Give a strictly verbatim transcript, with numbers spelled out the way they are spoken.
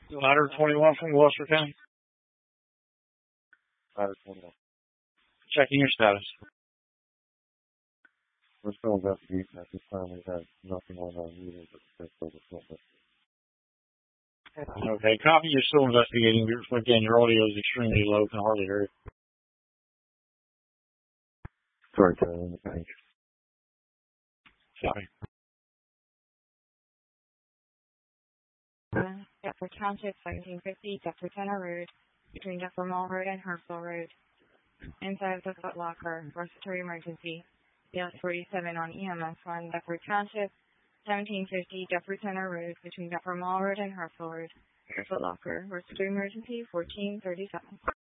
Ladder twenty-one from Gloucester County. Ladder twenty-one. Checking your status. We're still investigating at this time. We have nothing on our meeting, but we're still investigating. Okay, copy. You're still investigating. Again, your audio is extremely low. Can hardly hear it. Sorry, Kevin. Thank you. Sorry. Uh, Deptford Township, seventeen fifty, Deptford Center Road, between Deptford Mall Road and Hartsville Road. Inside of the Foot Locker, respiratory emergency. Field forty-seven on E M S one, Deptford Township, seventeen fifty, Deptford Center Road, between Deptford Mall Road and Hartsville Road. Foot Locker, respiratory emergency, fourteen thirty-seven.